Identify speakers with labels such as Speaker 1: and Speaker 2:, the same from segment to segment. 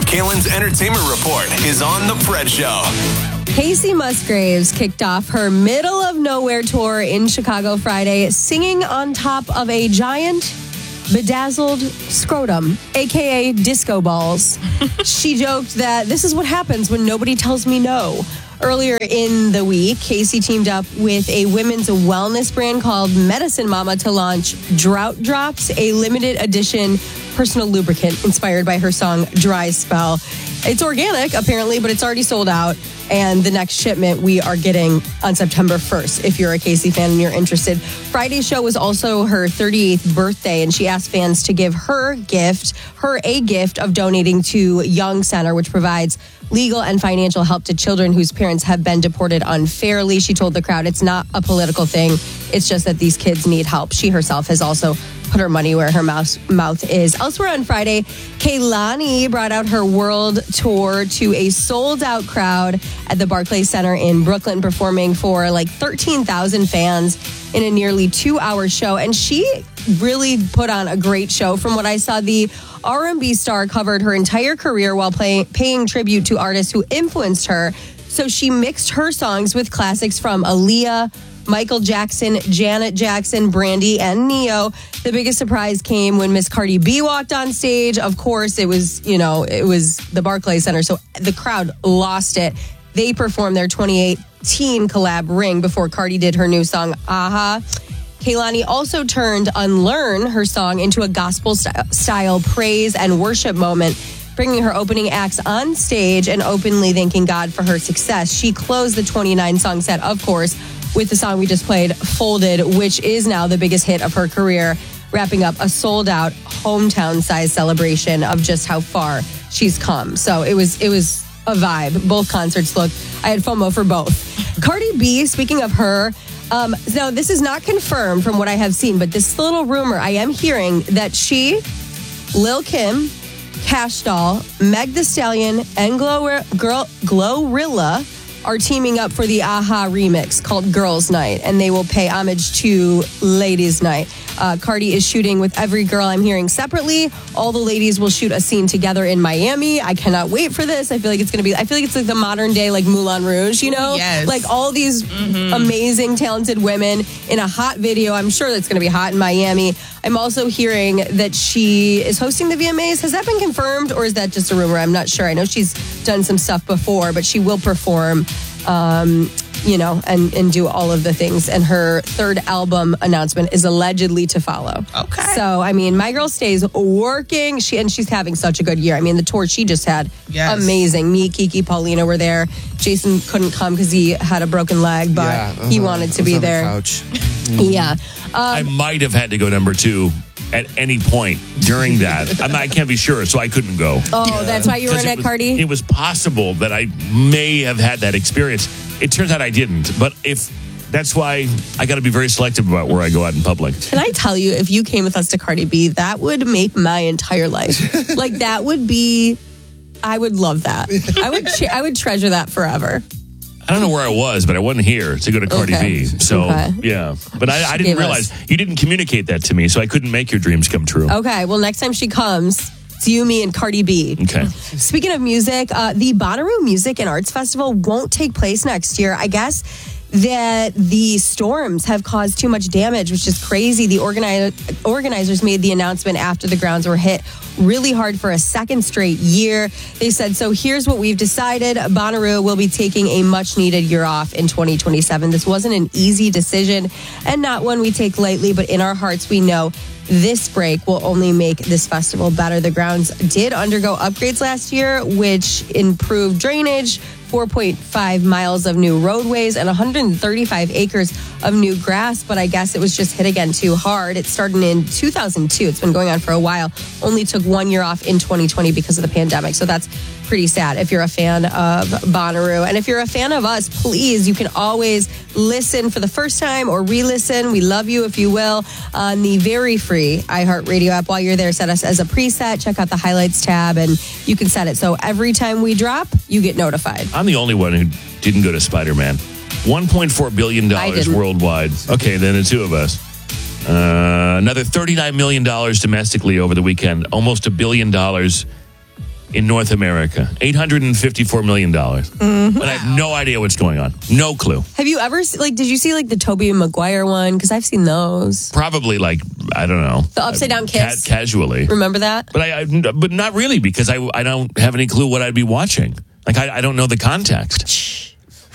Speaker 1: Kalen's Entertainment Report is on The Fred Show.
Speaker 2: Casey Musgraves kicked off her Middle of Nowhere tour in Chicago Friday, singing on top of a giant bedazzled scrotum, a.k.a. disco balls. She joked that this is what happens when nobody tells me no. Earlier in the week, Casey teamed up with a women's wellness brand called Medicine Mama to launch Drought Drops, a limited edition personal lubricant inspired by her song Dry Spell. It's organic, apparently, but it's already sold out. And the next shipment we are getting on September 1st, if you're a Casey fan and you're interested. Friday's show was also her 38th birthday, and she asked fans to give her a gift of donating to Young Center, which provides legal and financial help to children whose parents have been deported unfairly. She told the crowd it's not a political thing. It's just that these kids need help. She herself has also put her money where her mouth is. Elsewhere on Friday, Kehlani brought out her world tour to a sold-out crowd at the Barclays Center in Brooklyn, performing for like 13,000 fans in a nearly 2-hour show. And she really put on a great show. From what I saw, the R&B star covered her entire career while paying tribute to artists who influenced her. So she mixed her songs with classics from Aaliyah, Michael Jackson, Janet Jackson, Brandy, and Neo. The biggest surprise came when Miss Cardi B walked on stage. Of course, it was the Barclays Center, so the crowd lost it. They performed their 2018 collab Ring before Cardi did her new song, Aha. Kehlani also turned Unlearn, her song, into a gospel-style praise and worship moment, bringing her opening acts on stage and openly thanking God for her success. She closed the 29-song set, of course, with the song we just played, Folded, which is now the biggest hit of her career, wrapping up a sold-out hometown-sized celebration of just how far she's come. So it was a vibe. Both concerts I had FOMO for both. Cardi B, speaking of her, now this is not confirmed from what I have seen, but this little rumor I am hearing that she, Lil' Kim, Cash Doll, Meg Thee Stallion, and Glorilla are teaming up for the Aha remix called Girls Night, and they will pay homage to Ladies Night. Cardi is shooting with every girl I'm hearing separately. All the ladies will shoot a scene together in Miami. I cannot wait for this. I feel like it's like the modern day like Moulin Rouge, you know?
Speaker 3: Yes.
Speaker 2: Like all these amazing, talented women in a hot video. I'm sure that's going to be hot in Miami. I'm also hearing that she is hosting the VMAs. Has that been confirmed, or is that just a rumor? I'm not sure. I know she's done some stuff before, but she will perform, and do all of the things. And her third album announcement is allegedly to follow.
Speaker 3: Okay.
Speaker 2: So, I mean, my girl stays working. She's having such a good year. I mean, the tour she just had, amazing. Me, Kiki, Paulina were there. Jason couldn't come because he had a broken leg, but he wanted to be there.
Speaker 4: Couch.
Speaker 2: Yeah.
Speaker 5: I might have had to go number 2 at any point during that. I can't be sure, so I couldn't go.
Speaker 2: Oh, that's why you were in at Cardi?
Speaker 5: It was possible that I may have had that experience. It turns out I didn't, but that's why I got to be very selective about where I go out in public.
Speaker 2: Can I tell you, if you came with us to Cardi B, that would make my entire life. Like, that would be, I would love that. I would treasure that forever.
Speaker 5: I don't know where I was, but I wasn't here to go to Cardi B. So, yeah. But I didn't realize, you didn't communicate that to me, so I couldn't make your dreams come true.
Speaker 2: Okay, well, next time she comes, it's you, me, and Cardi B.
Speaker 5: Okay.
Speaker 2: Speaking of music, the Bonnaroo Music and Arts Festival won't take place next year. I guess that the storms have caused too much damage, which is crazy. The organizers made the announcement after the grounds were hit really hard for a second straight year. They said, so here's what we've decided. Bonnaroo will be taking a much needed year off in 2027. This wasn't an easy decision and not one we take lightly, but in our hearts, we know this break will only make this festival better. The grounds did undergo upgrades last year, which improved drainage, 4.5 miles of new roadways, and 135 acres of new grass. But I guess it was just hit again too hard. It started in 2002. It's been going on for a while. Only took 1 year off in 2020 because of the pandemic. So that's pretty sad if you're a fan of Bonnaroo. And if you're a fan of us, please, you can always listen for the first time or re-listen. We love you, if you will, on the very free iHeartRadio app. While you're there, set us as a preset. Check out the highlights tab, and you can set it so every time we drop, you get notified.
Speaker 5: I'm the only one who didn't go to Spider-Man. $1.4 billion worldwide. Okay, then the two of us. Another $39 million domestically over the weekend. Almost $1 billion in North America. $854 million.
Speaker 2: Mm-hmm.
Speaker 5: But I have no idea what's going on. No clue.
Speaker 2: Have you ever, did you see the Tobey Maguire one? Because I've seen those.
Speaker 5: Probably I don't know.
Speaker 2: The upside down kiss.
Speaker 5: Casually.
Speaker 2: Remember that?
Speaker 5: But not really, because I don't have any clue what I'd be watching. I don't know the context.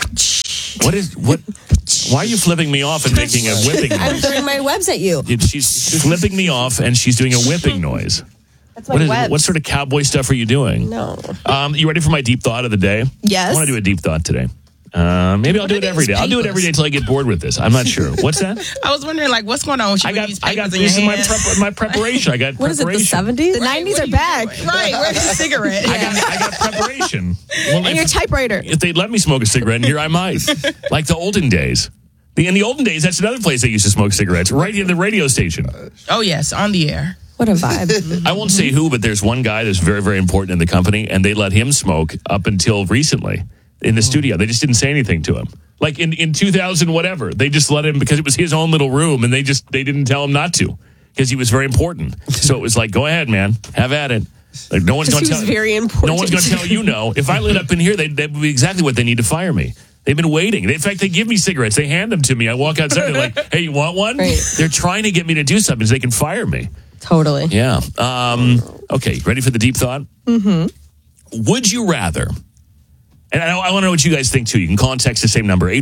Speaker 5: Why are you flipping me off and making a whipping
Speaker 2: I'm
Speaker 5: noise?
Speaker 2: throwing my webs at you.
Speaker 5: She's flipping me off and she's doing a whipping noise.
Speaker 2: That's my webs.
Speaker 5: What sort of cowboy stuff are you doing?
Speaker 2: No.
Speaker 5: You ready for my deep thought of the day?
Speaker 2: Yes.
Speaker 5: I want to do a deep thought today. Maybe I'll do it every day. I'll do it every day until I get bored with this. I'm not sure. What's that?
Speaker 3: I was wondering, what's going on with you?
Speaker 5: I got this in my preparation. I got
Speaker 2: what is it, the
Speaker 5: preparation.
Speaker 2: 70s?
Speaker 4: The 90s are back.
Speaker 3: Right, where's the cigarette?
Speaker 5: I got preparation. Well,
Speaker 4: And your typewriter.
Speaker 5: If they'd let me smoke a cigarette in here, I might. Like the olden days. In the olden days, that's another place they used to smoke cigarettes, right in the radio station.
Speaker 3: Oh, yes, on the air.
Speaker 2: What a vibe.
Speaker 5: I won't say who, but there's one guy that's very, very important in the company, and they let him smoke up until recently in the studio. They just didn't say anything to him. Like in 2000, whatever. They just let him because it was his own little room, and they didn't tell him not to because he was very important. So it was like, go ahead, man, have at it. Like no one's going to tell.
Speaker 2: Very important.
Speaker 5: No one's going to tell you no. If I lit up in here, that would be exactly what they need to fire me. They've been waiting. In fact, they give me cigarettes. They hand them to me. I walk outside. They're like, "Hey, you want one?"
Speaker 2: Right.
Speaker 5: They're trying to get me to do something so they can fire me.
Speaker 2: Totally.
Speaker 5: Yeah. Okay. Ready for the deep thought? Mm-hmm. Would you rather? And I want to know what you guys think, too. You can call and text the same number,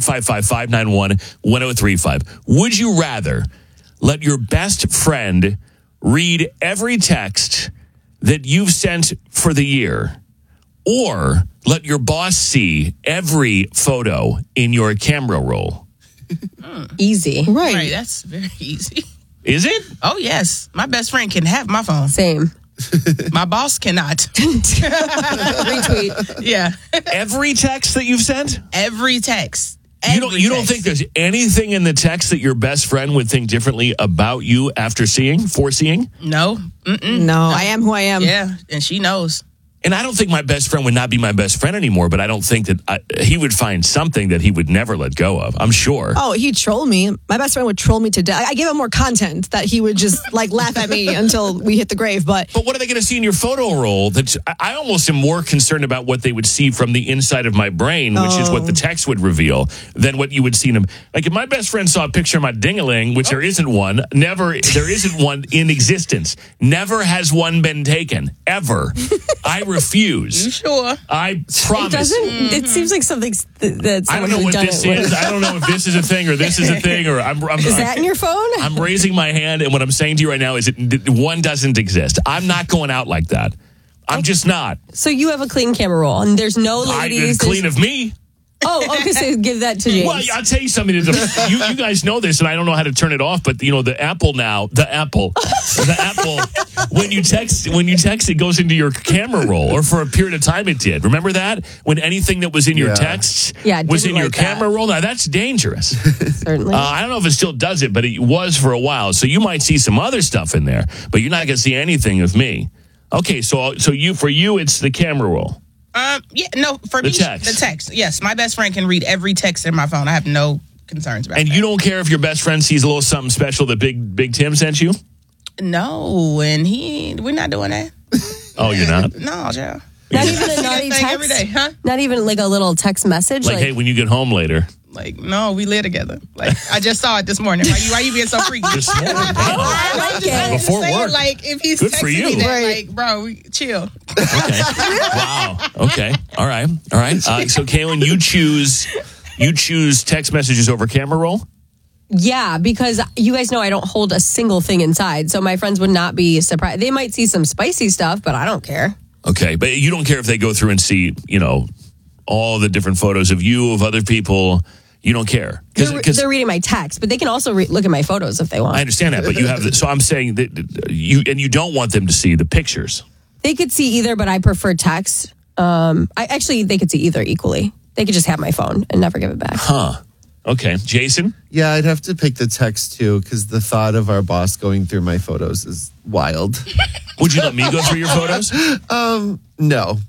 Speaker 5: 855-591-1035. Would you rather let your best friend read every text that you've sent for the year or let your boss see every photo in your camera roll?
Speaker 2: Easy.
Speaker 3: Right, that's very easy.
Speaker 5: Is it?
Speaker 3: Oh, yes. My best friend can have my phone.
Speaker 2: Same.
Speaker 3: My boss cannot.
Speaker 2: Retweet.
Speaker 3: Yeah.
Speaker 5: Every text that you've sent?
Speaker 3: Every text.
Speaker 5: You don't think there's anything in the text that your best friend would think differently about you after foreseeing?
Speaker 3: No. Mm-mm.
Speaker 4: No, I am who I am.
Speaker 3: Yeah, and she knows.
Speaker 5: And I don't think my best friend would not be my best friend anymore, but I don't think that he would find something that he would never let go of. I'm sure.
Speaker 4: Oh, he'd troll me. My best friend would troll me to death. I gave him more content that he would just laugh at me until we hit the grave. But
Speaker 5: what are they going to see in your photo roll? I almost am more concerned about what they would see from the inside of my brain, which is what the text would reveal, than what you would see in them. Like if my best friend saw a picture of my ding-a-ling, which there isn't one, there isn't one in existence. Never has one been taken, ever. I refuse.
Speaker 3: You sure?
Speaker 5: I promise.
Speaker 2: It seems like something that's.
Speaker 5: I don't know what this is. I don't know if this is a thing or this is a thing or
Speaker 2: Is that in your phone?
Speaker 5: I'm raising my hand, and what I'm saying to you right now is one doesn't exist. I'm not going out like that. I'm just not.
Speaker 2: So you have a clean camera roll, and there's no ladies.
Speaker 5: Clean of me.
Speaker 2: Oh, okay. So give that to James.
Speaker 5: Well, I'll tell you something. You guys know this, and I don't know how to turn it off. But the Apple now, when you text, it goes into your camera roll, or for a period of time it did. Remember that when anything that was in your texts was in your camera roll. Now that's dangerous.
Speaker 2: Certainly.
Speaker 5: I don't know if it still does it, but it was for a while. So you might see some other stuff in there, but you're not going to see anything of me. Okay, so for you, it's the camera roll.
Speaker 3: For me, the text. Yes, my best friend can read every text in my phone. I have no concerns about
Speaker 5: And
Speaker 3: that.
Speaker 5: you don't care if your best friend sees a little something special that Big Tim sent you?
Speaker 3: No, and we're not doing that.
Speaker 5: Oh, you're not?
Speaker 3: No, Joe.
Speaker 2: Not even a naughty text?
Speaker 3: Every day, huh?
Speaker 2: Not even like a little text message?
Speaker 5: Like, hey, when you get home later.
Speaker 3: No, we live together. I just saw it this morning. Why you being so freaky?
Speaker 5: This morning.
Speaker 2: I like it.
Speaker 5: Before work.
Speaker 3: If he's
Speaker 5: Good for
Speaker 3: texting
Speaker 5: you.
Speaker 3: me that, bro, chill.
Speaker 5: Okay. Wow. Okay. All right. So, Kaylin, you choose text messages over camera roll?
Speaker 2: Yeah, because you guys know I don't hold a single thing inside, so my friends would not be surprised. They might see some spicy stuff, but I don't care.
Speaker 5: Okay, but you don't care if they go through and see, all the different photos of you, of other people. You don't care.
Speaker 2: They're reading my text, but they can also look at my photos if they want.
Speaker 5: I understand that, but you have. So I'm saying that you don't want them to see the pictures.
Speaker 2: They could see either, but I prefer text. They could see either equally. They could just have my phone and never give it back.
Speaker 5: Huh. Okay. Jason?
Speaker 6: Yeah, I'd have to pick the text too, because the thought of our boss going through my photos is wild.
Speaker 5: Would you let me go through your photos?
Speaker 6: No.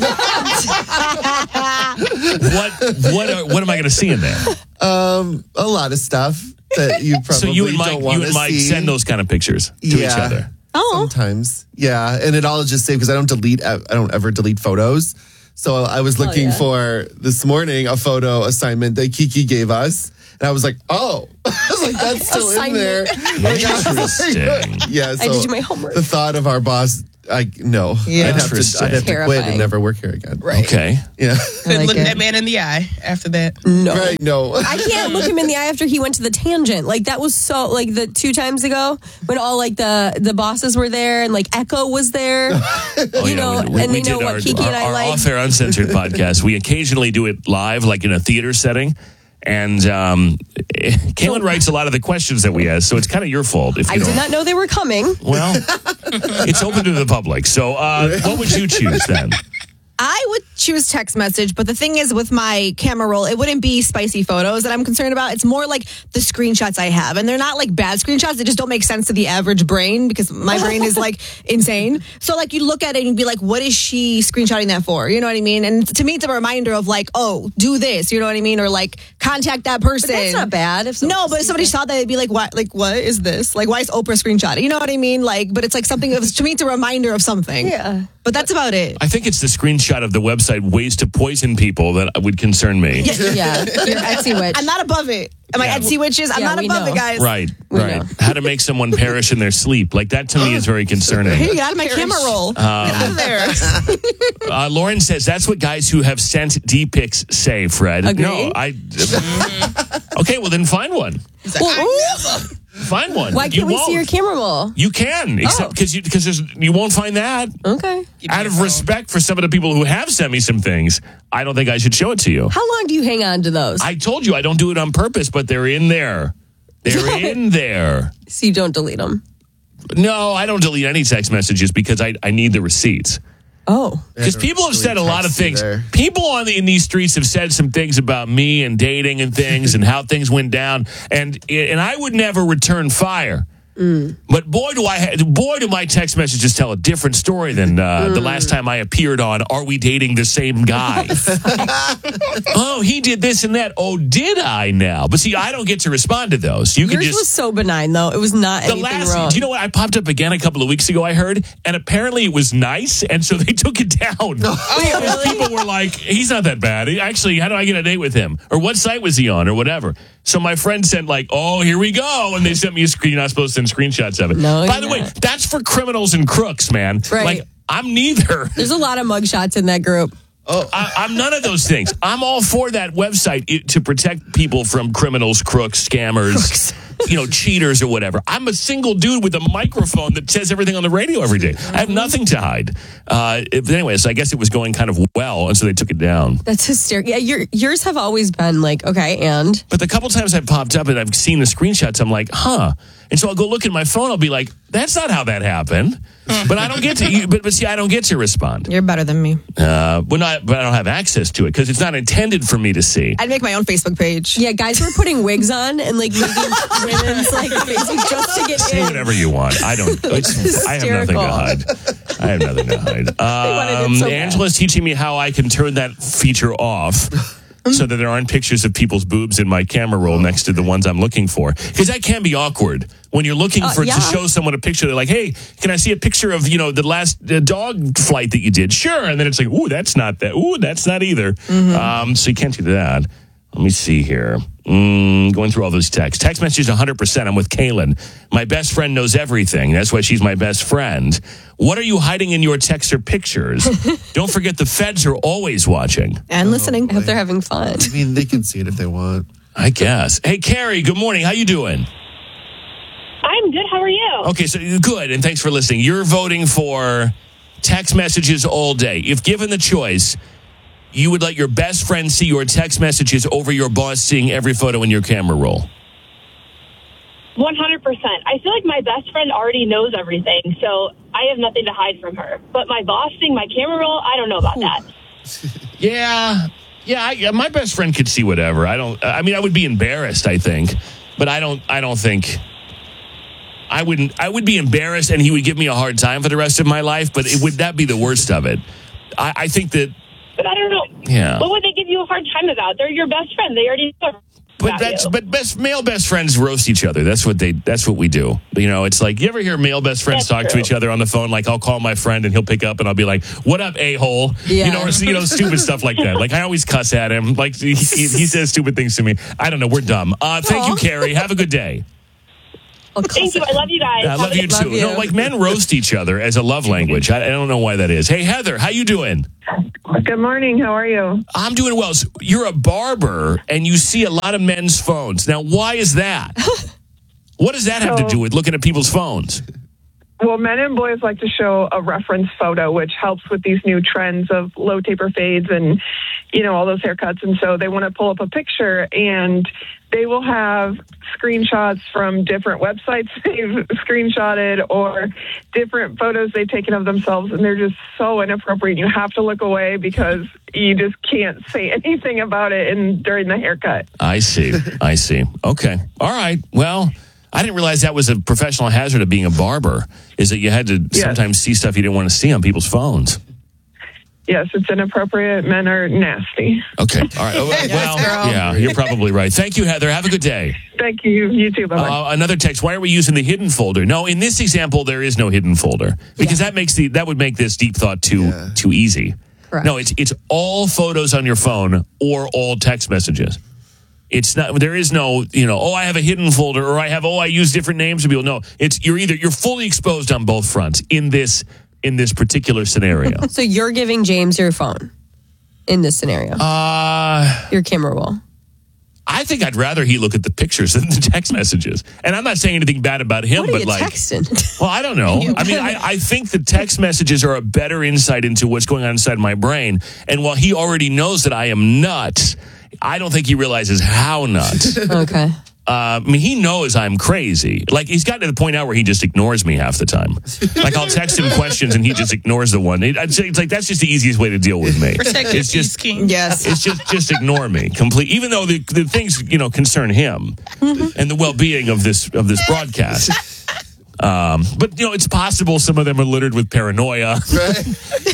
Speaker 5: What am I going to see in there?
Speaker 6: A lot of stuff that you probably
Speaker 5: so you and
Speaker 6: don't want to see.
Speaker 5: Mike send those kind of pictures to each other.
Speaker 6: Sometimes. Yeah. And it all just saved because I don't ever delete photos. So I was looking for this morning a photo assignment that Kiki gave us. And I was like, oh, I was like, that's still in there.
Speaker 5: Interesting.
Speaker 6: Yeah. So
Speaker 2: I did my homework.
Speaker 6: The thought of our boss, I'd have to quit and never work here again.
Speaker 3: Right.
Speaker 5: Okay.
Speaker 6: Yeah.
Speaker 3: Couldn't look that man in the eye after that.
Speaker 2: No.
Speaker 6: Right. No.
Speaker 2: I can't look him in the eye after he went to the tangent. Like that was so like the 2 times ago when all like the bosses were there and like Echo was there. And they know what Kiki and I like.
Speaker 5: Our Off-Air Uncensored podcast. We occasionally do it live, like in a theater setting. And Kaylin writes a lot of the questions that we ask, so it's kind of your fault. If you
Speaker 2: I did not know they were coming.
Speaker 5: Well, it's open to the public. So what would you choose then?
Speaker 4: I would choose text message, but the thing is with my camera roll, it wouldn't be spicy photos that I'm concerned about. It's more like the screenshots I have. And they're not like bad screenshots. They just don't make sense to the average brain because my brain is like insane. So like you look at it and you'd be like, what is she screenshotting that for? You know what I mean? And to me, it's a reminder of like, oh, do this. You know what I mean? Or like contact that person.
Speaker 2: But that's not bad. If
Speaker 4: somebody saw that, they'd be like, what? Like, what is this? Like, why is Oprah screenshotting? You know what I mean? Like, but it's like something, to me, it's a reminder of something.
Speaker 2: Yeah.
Speaker 4: But that's about it.
Speaker 5: I think it's the screenshot of the website Ways to Poison People that would concern me.
Speaker 2: Yeah. You're Etsy witch.
Speaker 4: I'm not above it. Am I Etsy witches? I'm not above it, guys.
Speaker 5: Right.
Speaker 2: We
Speaker 5: Right.
Speaker 2: know.
Speaker 5: How to make someone perish in their sleep. Like that to me is very concerning.
Speaker 4: Hey, get out of my camera roll. Get out of there.
Speaker 5: Lauren says that's what guys who have sent D-pics say, Fred.
Speaker 2: Agree?
Speaker 5: No, okay, well then find one.
Speaker 3: He's like, I never.
Speaker 5: Find one.
Speaker 2: Why can't we see your camera roll?
Speaker 5: You can, except because you won't find that.
Speaker 2: Okay.
Speaker 5: Out of respect for some of the people who have sent me some things, I don't think I should show it to you.
Speaker 2: How long do you hang on to those?
Speaker 5: I told you I don't do it on purpose, but they're in there. They're in there.
Speaker 2: So you don't delete them?
Speaker 5: No, I don't delete any text messages because I need the receipts.
Speaker 2: Oh.
Speaker 5: Because people have said a lot of things.
Speaker 6: Either.
Speaker 5: People in these streets have said some things about me and dating and things and how things went down. And I would never return fire. But boy, do my text messages tell a different story than the last time I appeared on Are We Dating the Same Guy? Oh, he did this and that. Oh, did I now? But see, I don't get to respond to those. You can
Speaker 2: Yours was so benign, though. It was not anything wrong.
Speaker 5: Do you know what? I popped up again a couple of weeks ago, I heard, and apparently it was nice, and so they took it down. Because people were like, he's not that bad. Actually, how do I get a date with him? Or what site was he on? Or whatever. So my friend sent like, oh, here we go. And they sent me a screen. You're not supposed to send screenshots of it.
Speaker 2: No,
Speaker 5: by the way, that's for criminals and crooks, man.
Speaker 2: Right.
Speaker 5: Like, I'm neither.
Speaker 2: There's a lot of mugshots in that group.
Speaker 5: I'm none of those things. I'm all for that website to protect people from criminals, crooks, scammers, cheaters or whatever. I'm a single dude with a microphone that says everything on the radio every day. I have nothing to hide. Anyways, I guess it was going kind of well, and so they took it down.
Speaker 2: That's hysterical. Yeah, yours have always been like, okay, and?
Speaker 5: But the couple times I've popped up and I've seen the screenshots, I'm like, huh. And so I'll go look at my phone. I'll be like, that's not how that happened. But I don't get to. But see, I don't get to respond.
Speaker 4: You're better than me.
Speaker 5: But I don't have access to it because it's not intended for me to see.
Speaker 4: I'd make my own Facebook page.
Speaker 2: Yeah, guys were putting wigs on and like making women's like Facebook just to get
Speaker 5: Say
Speaker 2: in.
Speaker 5: whatever you want. I don't. I have nothing to hide. I have nothing to hide.
Speaker 2: wanted it so bad.
Speaker 5: Angela's teaching me how I can turn that feature off. So that there aren't pictures of people's boobs in my camera roll next to the ones I'm looking for. Because that can be awkward. When you're looking to show someone a picture, they're like, hey, can I see a picture of, the last dog flight that you did? Sure. And then it's like, ooh, that's not that. Ooh, that's not either. So you can't do that. Let me see here. Going through all those texts. Text messages 100%. I'm with Kaylin. My best friend knows everything. That's why she's my best friend. What are you hiding in your texts or pictures? Don't forget the feds are always watching.
Speaker 4: And listening.
Speaker 2: I hope they're having fun.
Speaker 6: I mean, they can see it if they want.
Speaker 5: I guess. Hey, Carrie, good morning. How you doing?
Speaker 7: I'm good. How are you?
Speaker 5: Okay, so good, and thanks for listening. You're voting for text messages all day. If given the choice, you would let your best friend see your text messages over your boss seeing every photo in your camera roll.
Speaker 7: 100%. I feel like my best friend already knows everything, so I have nothing to hide from her. But my boss seeing my camera roll, I don't know about that.
Speaker 5: Yeah. My best friend could see whatever. I would be embarrassed, I think, but I don't think. I would be embarrassed, and he would give me a hard time for the rest of my life. But would that be the worst of it? I think that.
Speaker 7: But I don't know.
Speaker 5: Yeah.
Speaker 7: What would they give you a hard time about? They're your best friend. They already know.
Speaker 5: male best friends roast each other. That's what we do. You know, it's like, you ever hear male best friends talk to each other on the phone? Like, I'll call my friend and he'll pick up and I'll be like, "What up, a-hole?" Yeah. Or stupid stuff like that. Like, I always cuss at him. Like, he says stupid things to me. I don't know. We're dumb. Thank you, Carrie. Have a good day.
Speaker 7: Thank you. I love you guys.
Speaker 5: I love you too. No, like, men roast each other as a love language. I don't know why that is. Hey, Heather, how you doing?
Speaker 8: Good morning. How are you?
Speaker 5: I'm doing well. So you're a barber and you see a lot of men's phones. Now, why is that? What does that have to do with looking at people's phones?
Speaker 8: Well, men and boys like to show a reference photo, which helps with these new trends of low taper fades and, all those haircuts. And so they want to pull up a picture and they will have screenshots from different websites they've screenshotted or different photos they've taken of themselves. And they're just so inappropriate. You have to look away because you just can't say anything about it during the haircut.
Speaker 5: I see. Okay. All right. Well, I didn't realize that was a professional hazard of being a barber, is that you had to sometimes see stuff you didn't want to see on people's phones.
Speaker 8: Yes, it's inappropriate. Men are nasty.
Speaker 5: Okay. All right. Well, yeah, you're probably right. Thank you, Heather. Have a good day.
Speaker 8: Thank you. You too. Bye-bye.
Speaker 5: Another text. Why are we using the hidden folder? No, in this example, there is no hidden folder because that would make this deep thought too easy. Correct. No, it's all photos on your phone or all text messages. It's not. There is no. I have a hidden folder, or I use different names to people. No, you're fully exposed on both fronts in this particular scenario.
Speaker 2: So you're giving James your phone in this scenario? Your camera roll.
Speaker 5: I think I'd rather he look at the pictures than the text messages. And I'm not saying anything bad about him,
Speaker 2: what are
Speaker 5: but
Speaker 2: you texting?
Speaker 5: Well, I don't know. I mean, I think the text messages are a better insight into what's going on inside my brain. And while he already knows that I am nuts, I don't think he realizes how nuts.
Speaker 2: Okay.
Speaker 5: I mean, he knows I'm crazy. Like, he's gotten to the point now where he just ignores me half the time. Like, I'll text him questions and he just ignores the one. It's like, that's just the easiest way to deal with me.
Speaker 3: It's just king.
Speaker 4: Yes.
Speaker 5: It's just ignore me completely, even though the things, concern him and the well-being of this broadcast. But it's possible some of them are littered with paranoia.
Speaker 6: Right.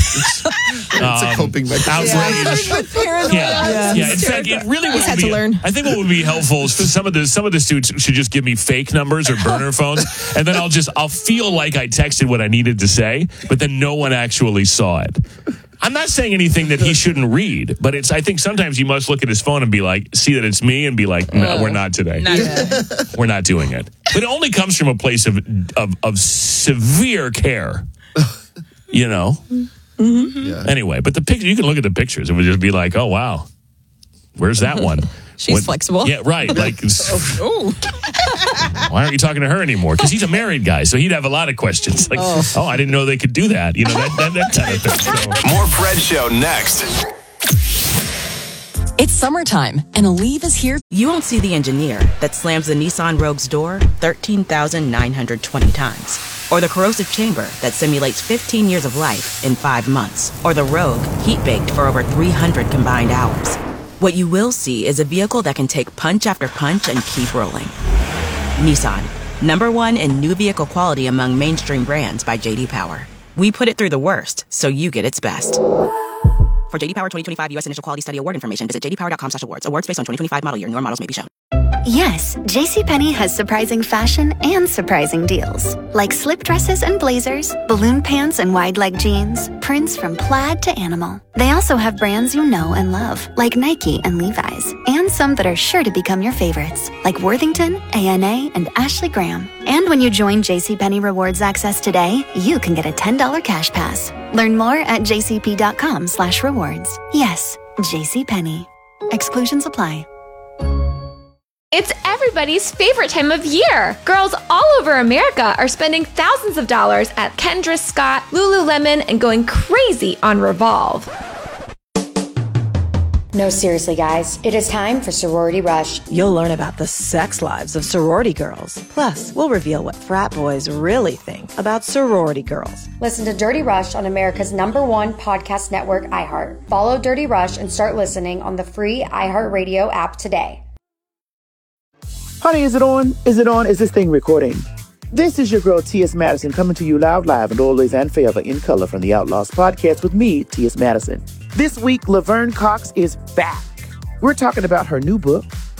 Speaker 6: It's a coping mechanism.
Speaker 5: Outrage. Yeah. In fact, it really would
Speaker 4: had to learn.
Speaker 5: I think what would be helpful is for some of the students should just give me fake numbers or burner phones, and then I'll feel like I texted what I needed to say, but then no one actually saw it. I'm not saying anything that he shouldn't read, but I think sometimes he must look at his phone and be like, see that it's me and be like, no, we're not today. We're not doing it. But it only comes from a place of severe care,
Speaker 6: Mm-hmm. Yeah.
Speaker 5: Anyway, but the picture, you can look at the pictures. It would just be like, oh, wow. Where's that one?
Speaker 2: She's flexible.
Speaker 5: Yeah, right. Like, why aren't you talking to her anymore? Because he's a married guy, so he'd have a lot of questions. Like, I didn't know they could do that. That kind of thing. So.
Speaker 1: More Fred Show next.
Speaker 9: It's summertime, and Aleve is here.
Speaker 10: You won't see the engineer that slams the Nissan Rogue's door 13,920 times. Or the corrosive chamber that simulates 15 years of life in 5 months. Or the Rogue heat-baked for over 300 combined hours. What you will see is a vehicle that can take punch after punch and keep rolling. Nissan, #1 in new vehicle quality among mainstream brands by J.D. Power. We put it through the worst, so you get its best. For J.D. Power 2025 U.S. Initial Quality Study Award information, visit jdpower.com/awards. Awards based on 2025 model year. Newer models may be shown.
Speaker 11: Yes, JCPenney has surprising fashion and surprising deals. Like slip dresses and blazers, balloon pants and wide leg jeans, prints from plaid to animal. They also have brands you know and love, like Nike and Levi's. And some that are sure to become your favorites, like Worthington, ANA, and Ashley Graham. And when you join JCPenney Rewards Access today, you can get a $10 cash pass. Learn more at jcp.com/rewards. Yes, JCPenney. Exclusions apply.
Speaker 12: It's everybody's favorite time of year. Girls all over America are spending thousands of dollars at Kendra Scott, Lululemon, and going crazy on Revolve.
Speaker 13: No, seriously, guys. It is time for Sorority Rush.
Speaker 14: You'll learn about the sex lives of sorority girls. Plus, we'll reveal what frat boys really think about sorority girls.
Speaker 13: Listen to Dirty Rush on America's #1 podcast network, iHeart. Follow Dirty Rush and start listening on the free iHeartRadio app today.
Speaker 15: Honey, is it on? Is it on? Is this thing recording? This is your girl, T.S. Madison, coming to you loud, live, and always and forever in color from the Outlaws podcast with me, T.S. Madison. This week, Laverne Cox is back. We're talking about her new book,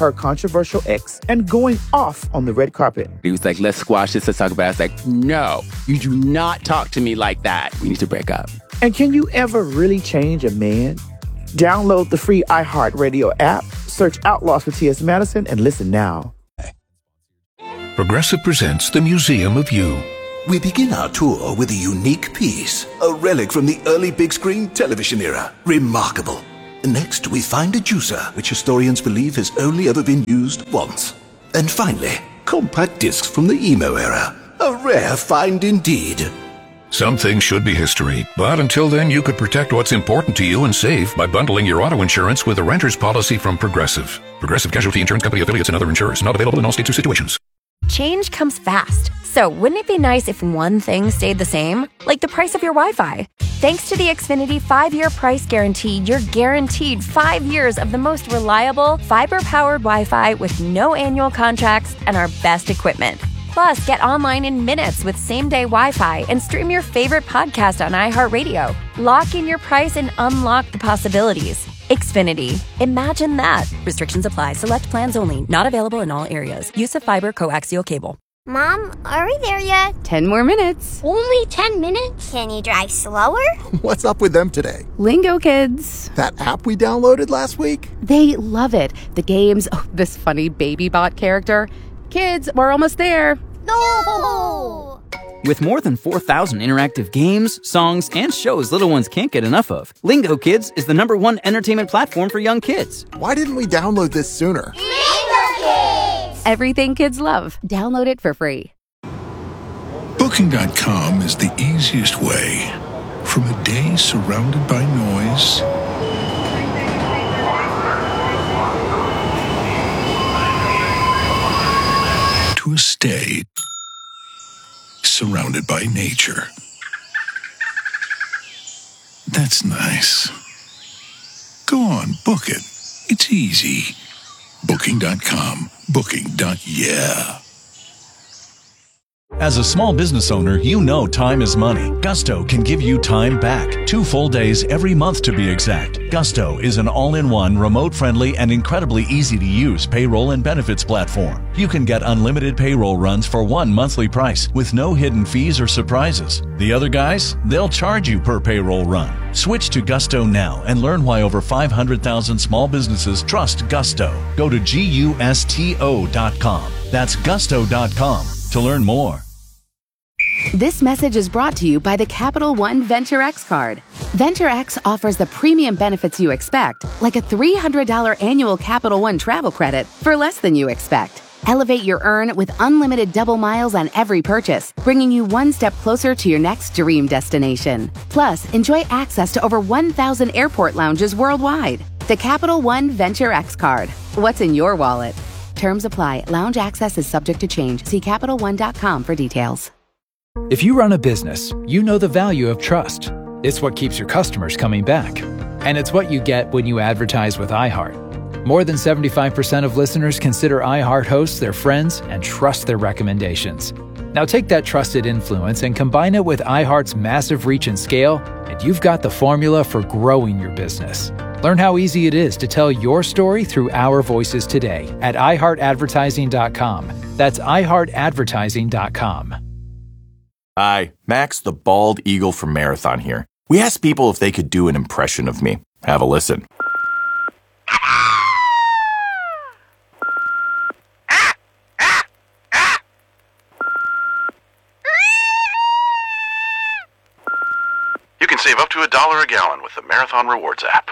Speaker 15: her controversial ex and going off on the red carpet.
Speaker 16: He was like, let's squash this, let's talk about it. I was like, no, you do not talk to me like that. We need to break up.
Speaker 15: And can you ever really change a man? Download the free iHeartRadio app, search Outlaws with T.S. Madison, and listen now.
Speaker 17: Progressive presents the Museum of You. We begin our tour with a unique piece, a relic from the early big screen television era. Remarkable. Next, we find a juicer, which historians believe has only ever been used once. And finally, compact discs from the emo era. A rare find indeed.
Speaker 18: Some things should be history, but until then, you could protect what's important to you and save by bundling your auto insurance with a renter's policy from Progressive. Progressive Casualty Insurance Company affiliates and other insurers. Not available in all states or situations.
Speaker 19: Change comes fast. So wouldn't it be nice if one thing stayed the same? Like the price of your Wi-Fi. Thanks to the Xfinity 5-year price guarantee, you're guaranteed 5 years of the most reliable, fiber-powered Wi-Fi with no annual contracts and our best equipment. Plus, get online in minutes with same-day Wi-Fi and stream your favorite podcast on iHeartRadio. Lock in your price and unlock the possibilities. Xfinity. Imagine that. Restrictions apply. Select plans only. Not available in all areas. Use of fiber coaxial cable.
Speaker 20: Mom, are we there yet?
Speaker 21: 10 more minutes.
Speaker 20: Only 10 minutes? Can you drive slower?
Speaker 22: What's up with them today?
Speaker 21: Lingo Kids.
Speaker 22: That app we downloaded last week?
Speaker 21: They love it. The games, this funny baby bot character. Kids, we're almost there.
Speaker 20: No!
Speaker 23: With more than 4,000 interactive games, songs, and shows little ones can't get enough of, Lingo Kids is the #1 entertainment platform for young kids.
Speaker 22: Why didn't we download this sooner?
Speaker 20: Lingo Kids!
Speaker 21: Everything kids love. Download it for free.
Speaker 18: Booking.com is the easiest way. From a day surrounded by noise to a stay surrounded by nature. That's nice. Go on, book it. It's easy. Booking.com. Booking.yeah.
Speaker 24: As a small business owner, you know time is money. Gusto can give you time back. 2 full days every month to be exact. Gusto is an all-in-one, remote-friendly, and incredibly easy-to-use payroll and benefits platform. You can get unlimited payroll runs for one monthly price with no hidden fees or surprises. The other guys, they'll charge you per payroll run. Switch to Gusto now and learn why over 500,000 small businesses trust Gusto. Go to GUSTO.com. That's Gusto.com to learn more.
Speaker 9: This message is brought to you by the Capital One Venture X card. Venture X offers the premium benefits you expect, like a $300 annual Capital One travel credit for less than you expect. Elevate your earn with unlimited double miles on every purchase, bringing you one step closer to your next dream destination. Plus, enjoy access to over 1,000 airport lounges worldwide. The Capital One Venture X card. What's in your wallet? Terms apply. Lounge access is subject to change. See CapitalOne.com for details.
Speaker 25: If you run a business, you know the value of trust. It's what keeps your customers coming back. And it's what you get when you advertise with iHeart. More than 75% of listeners consider iHeart hosts their friends and trust their recommendations. Now take that trusted influence and combine it with iHeart's massive reach and scale, and you've got the formula for growing your business. Learn how easy it is to tell your story through our voices today at iHeartAdvertising.com. That's iHeartAdvertising.com.
Speaker 26: Hi, Max the Bald Eagle from Marathon here. We asked people if they could do an impression of me. Have a listen.
Speaker 27: You can save up to $1 a gallon with the Marathon Rewards app.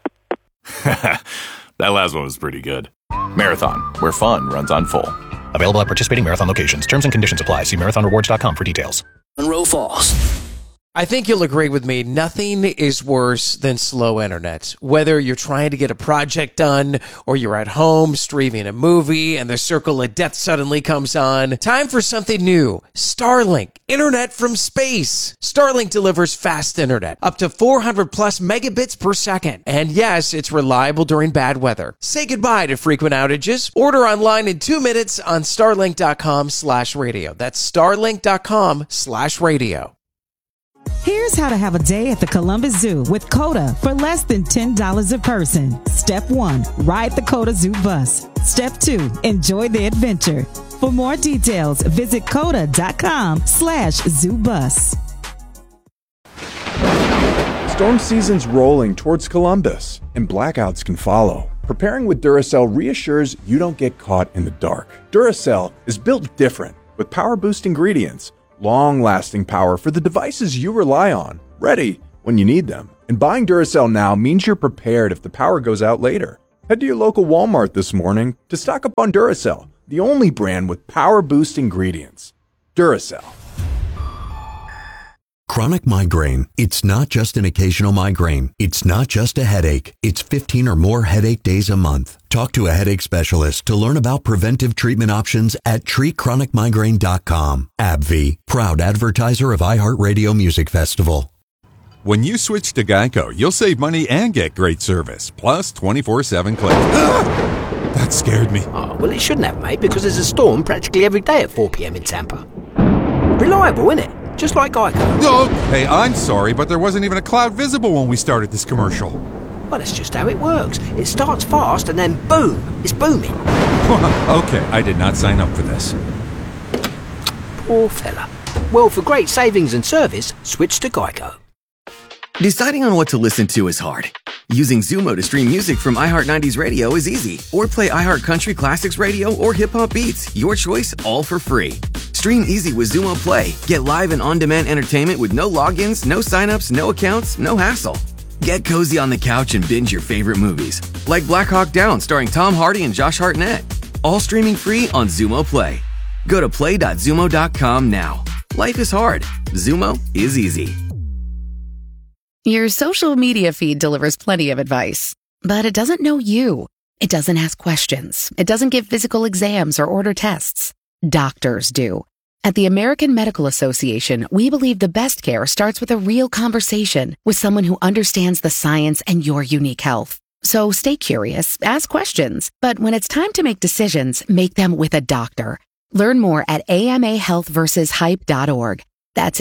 Speaker 26: That last one was pretty good. Marathon, where fun runs on full.
Speaker 28: Available at participating Marathon locations. Terms and conditions apply. See marathonrewards.com for details.
Speaker 29: Monroe Falls. I think you'll agree with me. Nothing is worse than slow internet. Whether you're trying to get a project done or you're at home streaming a movie and the circle of death suddenly comes on. Time for something new. Starlink. Internet from space. Starlink delivers fast internet. Up to 400 plus megabits per second. And yes, it's reliable during bad weather. Say goodbye to frequent outages. Order online in 2 minutes on starlink.com/radio. That's starlink.com/radio.
Speaker 1: Here's how to have a day at the Columbus Zoo with CODA for less than $10 a person. Step 1, ride the CODA Zoo bus. Step 2, enjoy the adventure. For more details, visit coda.com/zoobus.
Speaker 2: Storm season's rolling towards Columbus, and blackouts can follow. Preparing with Duracell reassures you don't get caught in the dark. Duracell is built different, with power-boost ingredients, long-lasting power for the devices you rely on, ready when you need them. And buying Duracell now means you're prepared if the power goes out later. Head to your local Walmart this morning to stock up on Duracell, the only brand with power-boost ingredients. Duracell.
Speaker 3: Chronic migraine. It's not just an occasional migraine. It's not just a headache. It's 15 or more headache days a month. Talk to a headache specialist to learn about preventive treatment options at treatchronicmigraine.com. AbbVie, proud advertiser of iHeartRadio Music Festival.
Speaker 4: When you switch to Geico, you'll save money and get great service, plus 24/7 claims. That scared me.
Speaker 5: Oh, well, it shouldn't have, mate, because there's a storm practically every day at 4 p.m. in Tampa. Reliable, isn't it? Just like Geico.
Speaker 4: Oh, hey, I'm sorry, but there wasn't even a cloud visible when we started this commercial.
Speaker 5: Well, that's just how it works. It starts fast and then boom, it's booming.
Speaker 4: Okay, I did not sign up for this.
Speaker 5: Poor fella. Well, for great savings and service, switch to Geico.
Speaker 6: Deciding on what to listen to is hard. Using Zumo to stream music from iHeart 90s Radio is easy. Or play iHeart Country Classics Radio or Hip Hop Beats. Your choice, all for free. Stream easy with Zumo Play. Get live and on-demand entertainment with no logins, no signups, no accounts, no hassle. Get cozy on the couch and binge your favorite movies. Like Black Hawk Down starring Tom Hardy and Josh Hartnett. All streaming free on Zumo Play. Go to play.zumo.com now. Life is hard. Zumo is easy.
Speaker 9: Your social media feed delivers plenty of advice, but it doesn't know you. It doesn't ask questions. It doesn't give physical exams or order tests. Doctors do. At the American Medical Association, we believe the best care starts with a real conversation with someone who understands the science and your unique health. So stay curious, ask questions, but when it's time to make decisions, make them with a doctor. Learn more at amahealthversushype.org. That's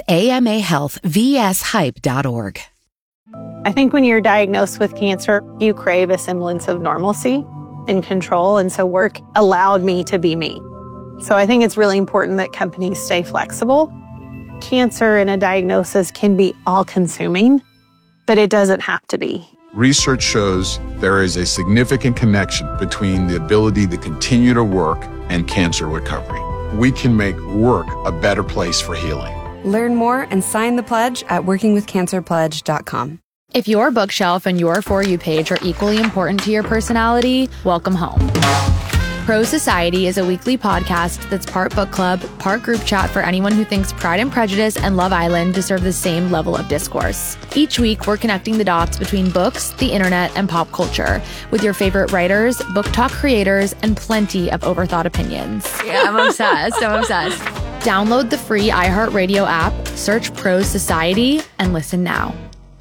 Speaker 9: amahealthvshype.org.
Speaker 7: I think when you're diagnosed with cancer, you crave a semblance of normalcy and control, and so work allowed me to be me. So I think it's really important that companies stay flexible. Cancer and a diagnosis can be all-consuming, but it doesn't have to be.
Speaker 8: Research shows there is a significant connection between the ability to continue to work and cancer recovery. We can make work a better place for healing.
Speaker 10: Learn more and sign the pledge at workingwithcancerpledge.com.
Speaker 30: If your bookshelf and your For You page are equally important to your personality, welcome home. Pro Society is a weekly podcast that's part book club, part group chat for anyone who thinks Pride and Prejudice and Love Island deserve the same level of discourse. Each week, we're connecting the dots between books, the internet, and pop culture with your favorite writers, book talk creators, and plenty of overthought opinions. Yeah, I'm obsessed. Download the free iHeartRadio app, search Pro Society, and listen now.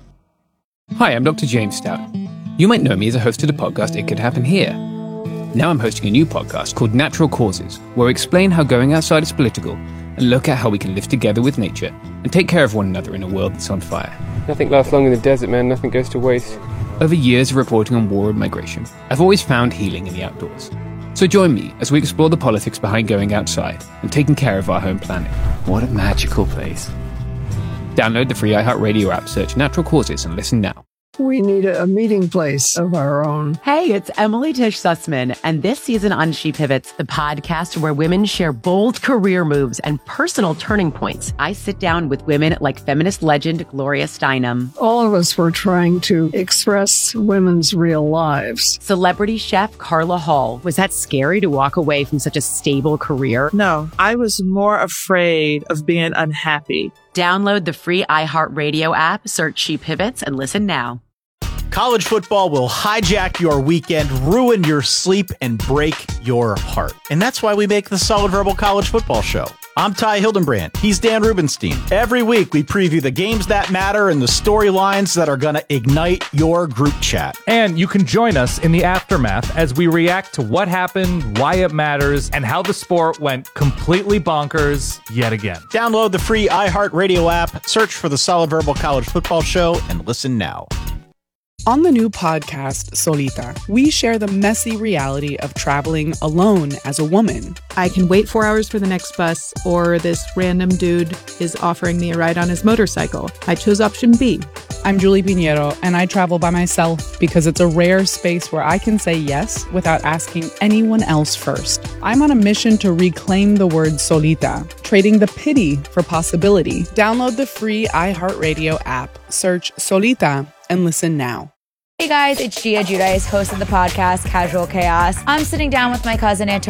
Speaker 25: Hi, I'm Dr. James Stout. You might know me as a host of the podcast It Could Happen Here. Now I'm hosting a new podcast called Natural Causes, where we explain how going outside is political and look at how we can live together with nature and take care of one another in a world that's on fire.
Speaker 31: Nothing lasts long in the desert, man. Nothing goes to waste.
Speaker 25: Over years of reporting on war and migration, I've always found healing in the outdoors. So join me as we explore the politics behind going outside and taking care of our home planet. What a magical place. Download the free iHeartRadio app, search Natural Causes, and listen now.
Speaker 32: We need a meeting place of our own.
Speaker 33: Hey, it's Emily Tish Sussman, and this season on She Pivots, the podcast where women share bold career moves and personal turning points. I sit down with women like feminist legend Gloria Steinem.
Speaker 32: All of us were trying to express women's real lives.
Speaker 33: Celebrity chef Carla Hall. Was that scary to walk away from such a stable career?
Speaker 34: No, I was more afraid of being unhappy.
Speaker 33: Download the free iHeartRadio app, search She Pivots, and listen now.
Speaker 35: College football will hijack your weekend, ruin your sleep, and break your heart. And that's why we make the Solid Verbal College Football Show. I'm Ty Hildenbrand. He's Dan Rubenstein. Every week, we preview the games that matter and the storylines that are going to ignite your group chat.
Speaker 11: And you can join us in the aftermath as we react to what happened, why it matters, and how the sport went completely bonkers yet again.
Speaker 35: Download the free iHeartRadio app, search for the Solid Verbal College Football Show, and listen now.
Speaker 12: On the new podcast, Solita, we share the messy reality of traveling alone as a woman.
Speaker 13: I can wait 4 hours for the next bus, or this random dude is offering me a ride on his motorcycle. I chose option B.
Speaker 12: I'm Julie Pinheiro, and I travel by myself because it's a rare space where I can say yes without asking anyone else first. I'm on a mission to reclaim the word solita, trading the pity for possibility. Download the free iHeartRadio app, search Solita, and listen now.
Speaker 30: Hey guys, it's Gia Giudice, host of the podcast Casual Chaos. I'm sitting down with my cousin Antonio